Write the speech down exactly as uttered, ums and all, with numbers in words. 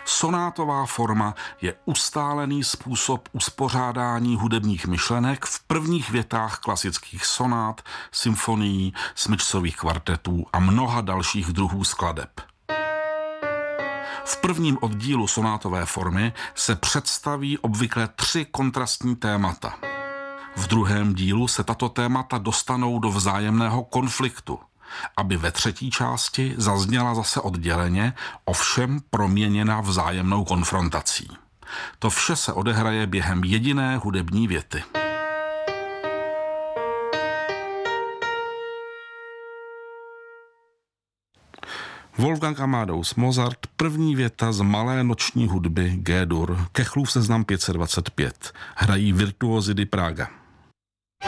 Sonátová forma je ustálený způsob uspořádání hudebních myšlenek v prvních větách klasických sonát, symfonií, smyčcových kvartetů a mnoha dalších druhů skladeb. V prvním oddílu sonátové formy se představí obvykle tři kontrastní témata. V druhém dílu se tato témata dostanou do vzájemného konfliktu, aby ve třetí části zazněla zase odděleně, ovšem proměněna vzájemnou konfrontací. To vše se odehraje během jediné hudební věty. Wolfgang Amadeus Mozart, první věta z malé noční hudby G-dur, Kechlův seznam pět set dvacet pět. Hrají Virtuosi di Praga.